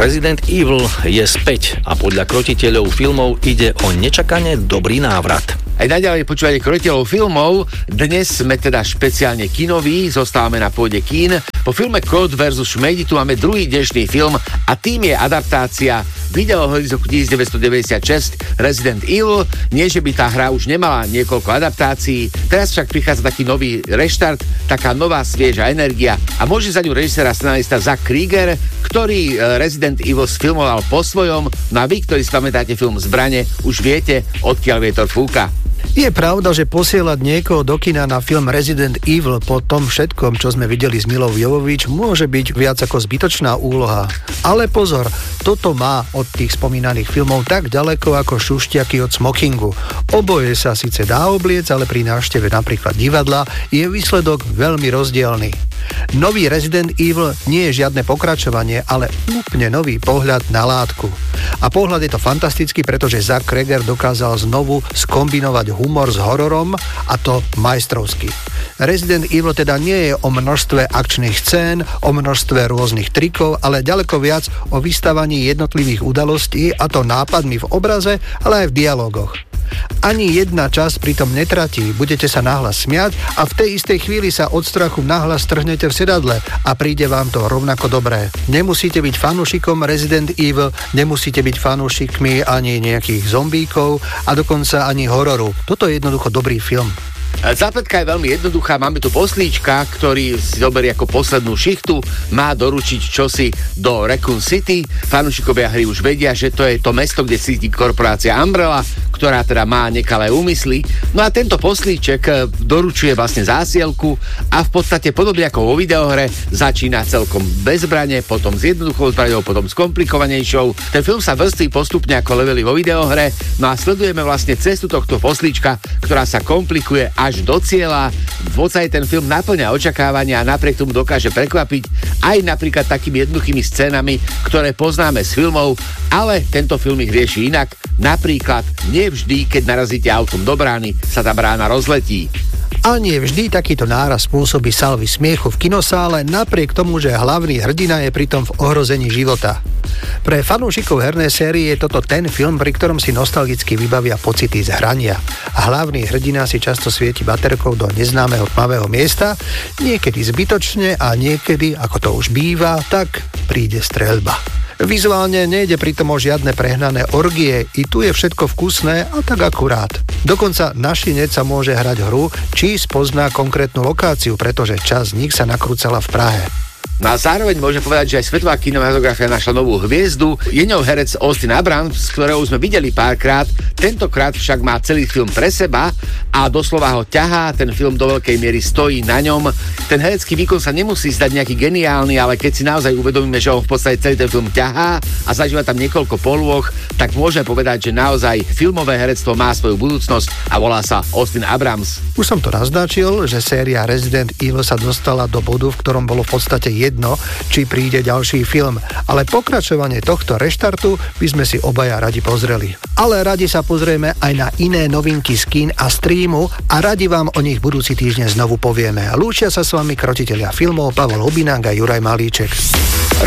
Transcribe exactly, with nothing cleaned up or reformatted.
Resident Evil je späť a podľa krotiteľov filmov ide o nečakane dobrý návrat. Aj naďalej počúvate krotiteľov filmov. Dnes sme teda špeciálne kinoví, zostávame na pôde kín. Po filme Code versus. Šmejdi tu máme druhý dnešný film a tým je adaptácia videohry z roku devätnásťstodeväťdesiatšesť Resident Evil. Nie, že by tá hra už nemala niekoľko adaptácií, teraz však prichádza taký nový reštart, taká nová svieža energia a môže za ňu režisér a scenarista Zack Krieger, ktorý Resident Evil sfilmoval po svojom. No a vy, ktorí si pamätáte film Zbrane, už viete, odkiaľ vietor fúka. Je pravda, že posielať niekoho do kina na film Resident Evil po tom všetkom, čo sme videli s Milou Jovovič, môže byť viac ako zbytočná úloha. Ale pozor, toto má od tých spomínaných filmov tak ďaleko ako šušťaky od smokingu. Oboje sa síce dá obliec, ale pri návšteve napríklad divadla je výsledok veľmi rozdielny. Nový Resident Evil nie je žiadne pokračovanie, ale úplne nový pohľad na látku. A pohľad je to fantastický, pretože Zack Krieger dokázal znovu skombinovať humor s hororom a to majstrovsky. Resident Evil teda nie je o množstve akčných scén, o množstve rôznych trikov, ale ďaleko viac o vystavaní jednotlivých udalostí, a to nápadmi v obraze, ale aj v dialogoch. Ani jedna časť pritom netratí, budete sa nahlas smiať a v tej istej chvíli sa od strachu nahlas trhnete v sedadle a príde vám to rovnako dobré. Nemusíte byť fanúšikom Resident Evil, nemusíte byť fanúšikmi ani nejakých zombíkov a dokonca ani hororu. Toto je jednoducho dobrý film. Zápletka je veľmi jednoduchá, máme tu poslíčka, ktorý si zoberie ako poslednú šichtu, má doručiť čosi do Raccoon City. Fanúšikovia hry už vedia, že to je to mesto, kde sídli korporácia Umbrella, ktorá teda má nekalé úmysly. No a tento poslíček doručuje vlastne zásielku a v podstate podobne ako vo videohre začína celkom bez zbrane, potom s jednoduchou zbraňou, potom s komplikovanejšou. Ten film sa vrství postupne ako levely vo videohre, no a sledujeme vlastne cestu tohto poslíčka, ktorá sa komplikuje až do cieľa. Vodca ten film naplňa očakávania a napriek tomu dokáže prekvapiť aj napríklad takými jednoduchými scénami, ktoré poznáme z filmov, ale tento film ich rieši inak. Napríklad nevždy, keď narazíte autom do brány, sa tá brána rozletí. A nie vždy takýto náraz spôsobí salvy smiechu v kinosále, napriek tomu, že hlavný hrdina je pritom v ohrození života. Pre fanúšikov hernej série je toto ten film, pri ktorom si nostalgicky vybavia pocity z hrania. A hlavný hrdina si často svieti baterkou do neznámeho tmavého miesta, niekedy zbytočne a niekedy, ako to už býva, tak príde streľba. Vizuálne nejde pritom o žiadne prehnané orgie, i tu je všetko vkusné a tak akurát. Dokonca našinec sa môže hrať hru, či spozná konkrétnu lokáciu, pretože časť z nich sa nakrúcala v Prahe. No a zároveň môžem povedať, že aj svetová kinematografia našla novú hviezdu. Je ňou herec Austin Abrams, z ktorého sme videli párkrát. Tentokrát však má celý film pre seba a doslova ho ťahá. Ten film do veľkej miery stojí na ňom. Ten herecký výkon sa nemusí zdať nejaký geniálny, ale keď si naozaj uvedomíme, že on v podstate celý ten film ťahá a zažíva tam niekoľko polôch, tak môžeme povedať, že naozaj filmové herectvo má svoju budúcnosť a volá sa Austin Abrams. Už som to naznačil, že séria Resident Evil sa dostala do bodu, v ktorom bolo v podstate jedno, či príde ďalší film, ale pokračovanie tohto reštartu by sme si obaja radi pozreli. Ale radi sa pozrieme aj na iné novinky z kín a streamu a radi vám o nich budúci týždeň znovu povieme. Lúčia sa s vami krotitelia filmov Pavol Hubinák a Juraj Malíček.